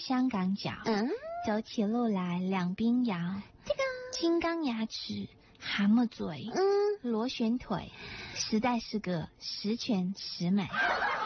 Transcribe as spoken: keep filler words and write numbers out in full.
香港脚， 嗯， 走起路来两鬓摇， 这个金刚牙齿，蛤蟆嘴， 嗯， 螺旋腿，实在是个十全十美。